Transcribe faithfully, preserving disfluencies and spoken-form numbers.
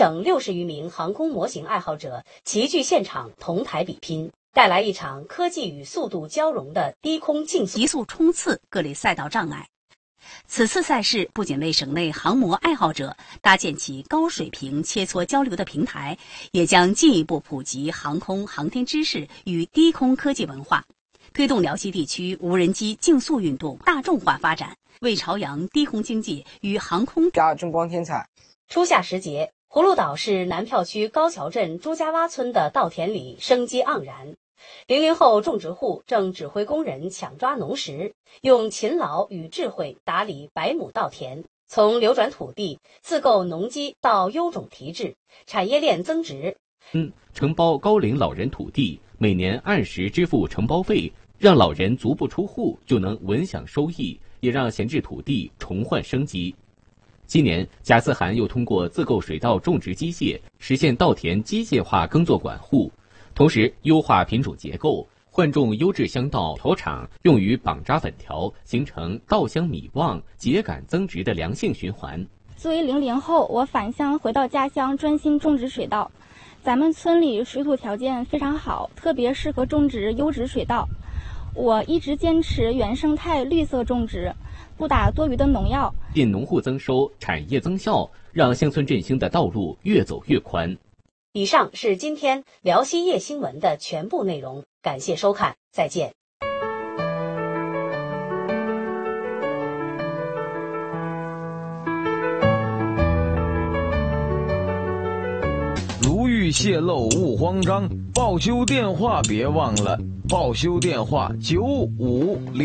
省六十余名航空模型爱好者齐聚现场，同台比拼，带来一场科技与速度交融的低空竞速极速冲刺各类赛道障碍。此次赛事不仅为省内航模爱好者搭建起高水平切磋交流的平台，也将进一步普及航空航天知识与低空科技文化，推动辽西地区无人机竞速运动大众化发展，为朝阳低空经济与航空加争光添彩。 初夏时节，葫芦岛市南票区高桥镇朱家洼村的稻田里生机盎然。零零后种植户正指挥工人抢抓农时，用勤劳与智慧打理百亩稻田，从流转土地、自购农机到优种提质，产业链增值。 嗯，承包高龄老人土地，每年按时支付承包费，让老人足不出户就能稳享收益，也让闲置土地重焕生机。今年，贾思涵又通过自购水稻种植机械，实现稻田机械化耕作管护。同时优化品种结构，换种优质香稻条场，用于绑扎粉条，形成稻香米旺、秸秆增值的良性循环。 作为零零后，我返乡回到家乡，专心种植水稻。咱们村里水土条件非常好，特别适合种植优质水稻。我一直坚持原生态绿色种植，不打多余的农药， 进农户增收，产业增效，让乡村振兴的道路越走越宽。 以上是今天辽西夜新闻的全部内容，感谢收看，再见。 如遇泄漏勿慌张，报修电话别忘了，报修电话九五零。